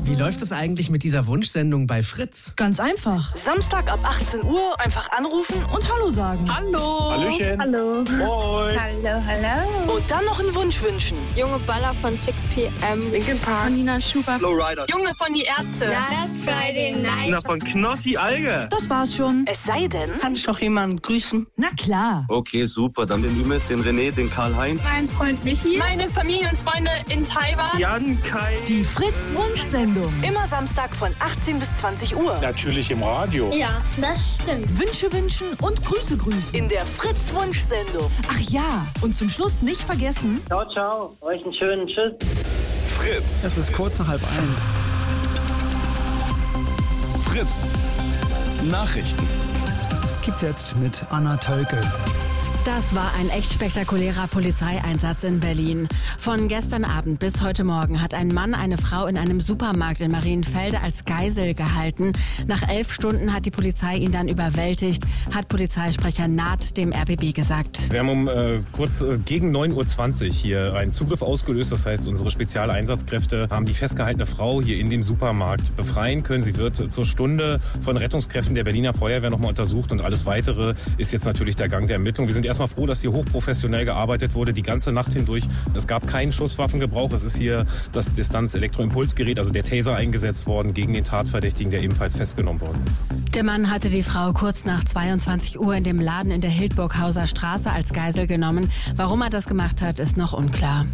Wie läuft es eigentlich mit dieser Wunschsendung bei Fritz? Ganz einfach. Samstag ab 18 Uhr einfach anrufen und Hallo sagen. Hallo. Hallöchen. Hallo. Moin. Hallo. Und dann noch einen Wunsch wünschen. Junge Baller von 6pm. Linkin Park. Nina Schubert. Flowrider. Junge von die Ärzte. Last Friday Night. Na, von Knossi Alge. Das war's schon. Es sei denn... Kann ich doch jemanden grüßen? Na klar. Okay, super. Dann den Ümit, den René, den Karl-Heinz. Mein Freund Michi. Meine Familie und Freunde in Taiwan. Jan, Kai. Die Fritz-Wunschsendung. Immer Samstag von 18 bis 20 Uhr. Natürlich im Radio. Ja, das stimmt. Wünsche wünschen und Grüße grüßen. In der Fritz-Wunschsendung. Ach ja, und zum Schluss nicht vergessen... Ciao, ciao. Euch einen schönen Tschüss. Fritz. Es ist kurz nach 12:30. Fritz. Nachrichten. Gibt's jetzt mit Anna Tölke. Das war ein echt spektakulärer Polizeieinsatz in Berlin. Von gestern Abend bis heute Morgen hat ein Mann eine Frau in einem Supermarkt in Marienfelde als Geisel gehalten. Nach 11 Stunden hat die Polizei ihn dann überwältigt, hat Polizeisprecher Naht dem RBB gesagt. Wir haben kurz gegen 9:20 Uhr hier einen Zugriff ausgelöst. Das heißt, unsere Spezialeinsatzkräfte haben die festgehaltene Frau hier in den Supermarkt befreien können. Sie wird zur Stunde von Rettungskräften der Berliner Feuerwehr nochmal untersucht und alles Weitere ist jetzt natürlich der Gang der Ermittlung. Wir sind erstmal froh, dass hier hochprofessionell gearbeitet wurde, die ganze Nacht hindurch. Es gab keinen Schusswaffengebrauch. Es ist hier das Distanz-Elektroimpulsgerät, also der Taser, eingesetzt worden gegen den Tatverdächtigen, der ebenfalls festgenommen worden ist. Der Mann hatte die Frau kurz nach 22 Uhr in dem Laden in der Hildburghauser Straße als Geisel genommen. Warum er das gemacht hat, ist noch unklar.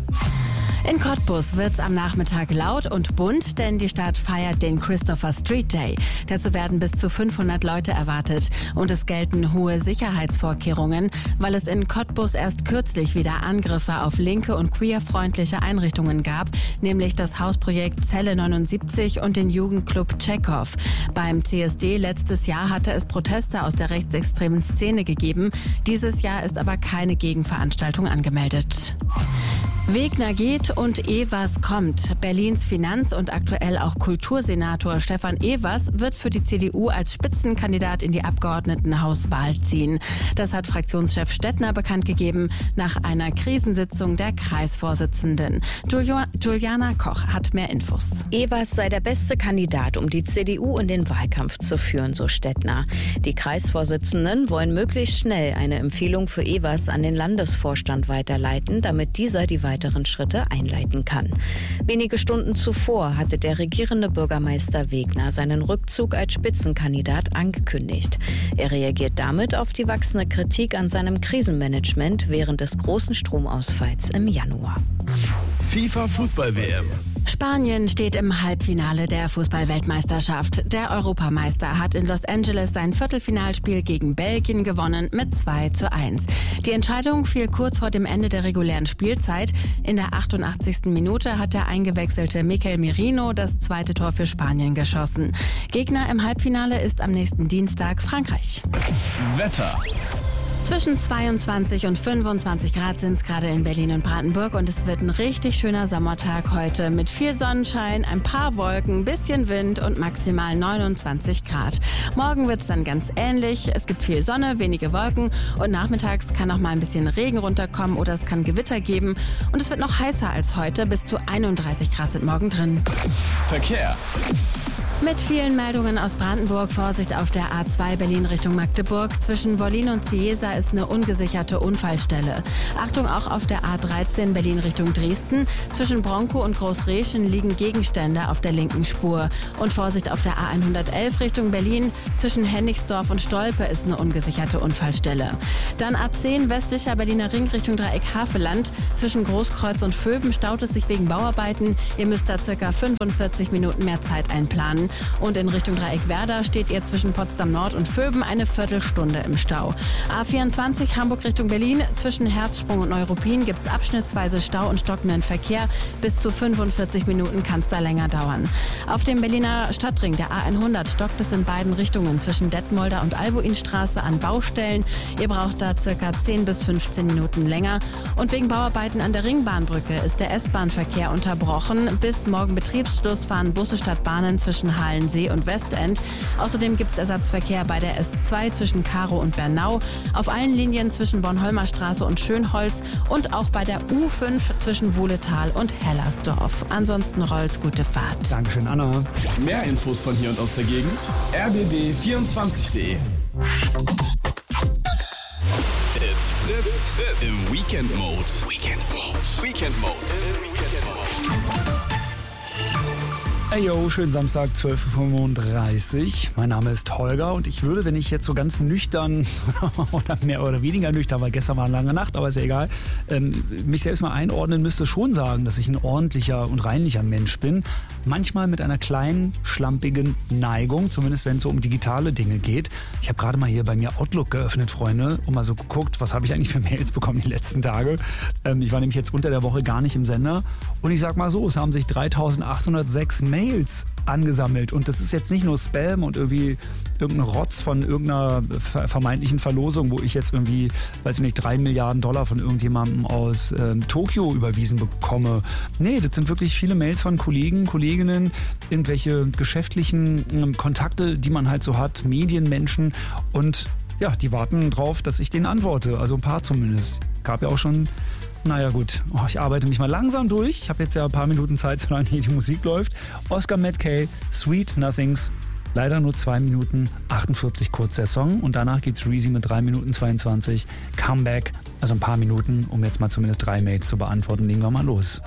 In Cottbus wird's am Nachmittag laut und bunt, denn die Stadt feiert den Christopher Street Day. Dazu werden bis zu 500 Leute erwartet. Und es gelten hohe Sicherheitsvorkehrungen, weil es in Cottbus erst kürzlich wieder Angriffe auf linke und queerfreundliche Einrichtungen gab, nämlich das Hausprojekt Zelle 79 und den Jugendclub Tschechow. Beim CSD letztes Jahr hatte es Proteste aus der rechtsextremen Szene gegeben. Dieses Jahr ist aber keine Gegenveranstaltung angemeldet. Wegner geht und Evers kommt. Berlins Finanz- und aktuell auch Kultursenator Stefan Evers wird für die CDU als Spitzenkandidat in die Abgeordnetenhauswahl ziehen. Das hat Fraktionschef Stettner bekannt gegeben nach einer Krisensitzung der Kreisvorsitzenden. Juliana Koch hat mehr Infos. Evers sei der beste Kandidat, um die CDU in den Wahlkampf zu führen, so Stettner. Die Kreisvorsitzenden wollen möglichst schnell eine Empfehlung für Evers an den Landesvorstand weiterleiten, damit dieser die weiteren Schritte einleiten kann. Wenige Stunden zuvor hatte der regierende Bürgermeister Wegner seinen Rückzug als Spitzenkandidat angekündigt. Er reagiert damit auf die wachsende Kritik an seinem Krisenmanagement während des großen Stromausfalls im Januar. FIFA-Fußball-WM. Spanien steht im Halbfinale der Fußball-Weltmeisterschaft. Der Europameister hat in Los Angeles sein Viertelfinalspiel gegen Belgien gewonnen mit 2:1. Die Entscheidung fiel kurz vor dem Ende der regulären Spielzeit. In der 88. Minute hat der eingewechselte Mikel Merino das zweite Tor für Spanien geschossen. Gegner im Halbfinale ist am nächsten Dienstag Frankreich. Wetter. Zwischen 22 und 25 Grad sind es gerade in Berlin und Brandenburg und es wird ein richtig schöner Sommertag heute mit viel Sonnenschein, ein paar Wolken, bisschen Wind und maximal 29 Grad. Morgen wird es dann ganz ähnlich. Es gibt viel Sonne, wenige Wolken und nachmittags kann auch mal ein bisschen Regen runterkommen oder es kann Gewitter geben und es wird noch heißer als heute. Bis zu 31 Grad sind morgen drin. Verkehr. Mit vielen Meldungen aus Brandenburg. Vorsicht auf der A2 Berlin Richtung Magdeburg. Zwischen Wollin und Ciesa ist eine ungesicherte Unfallstelle. Achtung auch auf der A13 Berlin Richtung Dresden. Zwischen Bronkow und Großreschen liegen Gegenstände auf der linken Spur. Und Vorsicht auf der A111 Richtung Berlin. Zwischen Hennigsdorf und Stolpe ist eine ungesicherte Unfallstelle. Dann A10 westlicher Berliner Ring Richtung Dreieck Havelland. Zwischen Großkreuz und Vöben staut es sich wegen Bauarbeiten. Ihr müsst da circa 45 Minuten mehr Zeit einplanen. Und in Richtung Dreieck Werder steht ihr zwischen Potsdam Nord und Vöben eine Viertelstunde im Stau. A24 Hamburg Richtung Berlin. Zwischen Herzsprung und Neuruppin gibt es abschnittsweise Stau und stockenden Verkehr. Bis zu 45 Minuten kann es da länger dauern. Auf dem Berliner Stadtring der A100 stockt es in beiden Richtungen zwischen Detmolder und Albuinstraße an Baustellen. Ihr braucht da circa 10 bis 15 Minuten länger. Und wegen Bauarbeiten an der Ringbahnbrücke ist der S-Bahn-Verkehr unterbrochen. Bis morgen Betriebsschluss fahren Busse statt Bahnen zwischen Halensee und Westend. Außerdem gibt es Ersatzverkehr bei der S2 zwischen Karow und Bernau, auf allen Linien zwischen Bornholmer Straße und Schönholz und auch bei der U5 zwischen Wohletal und Hellersdorf. Ansonsten rollt's, gute Fahrt. Dankeschön, Anna. Mehr Infos von hier und aus der Gegend rbb24.de. It's Fritz im Weekend Mode. Weekend Mode. Hey yo, schönen Samstag, 12.35 Uhr. Mein Name ist Holger und ich würde, wenn ich jetzt so ganz nüchtern oder mehr oder weniger nüchtern, weil gestern war eine lange Nacht, aber ist ja egal, mich selbst mal einordnen müsste, schon sagen, dass ich ein ordentlicher und reinlicher Mensch bin. Manchmal mit einer kleinen, schlampigen Neigung, zumindest wenn es so um digitale Dinge geht. Ich habe gerade mal hier bei mir Outlook geöffnet, Freunde, und mal so geguckt, was habe ich eigentlich für Mails bekommen die letzten Tage. Ich war nämlich jetzt unter der Woche gar nicht im Sender und ich sag mal so, es haben sich 3.806 Mails angesammelt und das ist jetzt nicht nur Spam und irgendwie irgendein Rotz von irgendeiner vermeintlichen Verlosung, wo ich jetzt irgendwie, weiß ich nicht, 3 Milliarden Dollar von irgendjemandem aus Tokio überwiesen bekomme. Nee, das sind wirklich viele Mails von Kollegen, Kolleginnen, irgendwelche geschäftlichen Kontakte, die man halt so hat, Medienmenschen und ja, die warten drauf, dass ich denen antworte, also ein paar zumindest. Gab ja auch schon. Naja gut, ich arbeite mich mal langsam durch. Ich habe jetzt ja ein paar Minuten Zeit, solange hier die Musik läuft. Oscar Mackay, Sweet Nothings. Leider nur 2 Minuten 48 kurz der Song. Und danach geht's Reezy mit 3 Minuten 22. Comeback, also ein paar Minuten, um jetzt mal zumindest 3 Mails zu beantworten. Legen wir mal los.